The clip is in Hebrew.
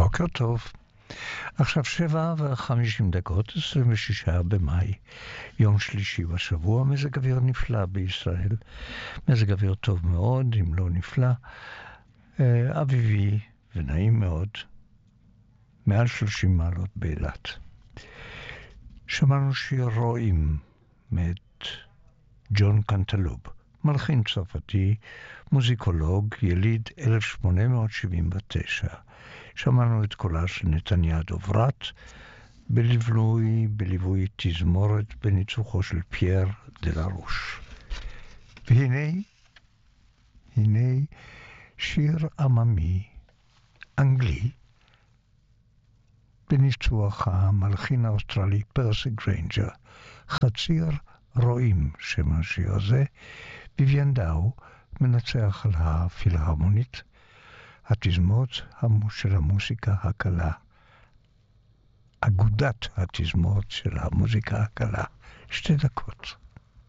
בוקר טוב. עכשיו 7:50, 26 במאי, יום שלישי בשבוע, מזג אוויר נפלא בישראל. מזג אוויר טוב מאוד, אם לא נפלא, אביבי ונעים מאוד, מעל 30 מעלות באילת. שמענו שיר רואים מאת ג'ון קנטלוב, מלחין צרפתי, מוזיקולוג, יליד 1879. שמענו את קולה של נתניה דוברת, בליווי תזמורת בניצוחו של פייר דלרוש. והנה שיר עממי אנגלי, בניצוח המלחין האוסטרלי פרסי גריינג'ר. חציר רואים שם השיר הזה. ביביאן דאו מנצח על הפילהרמונית, התזמורת של המוסיקה הקלה, אגודת התזמורת של המוזיקה הקלה. 2 דקות.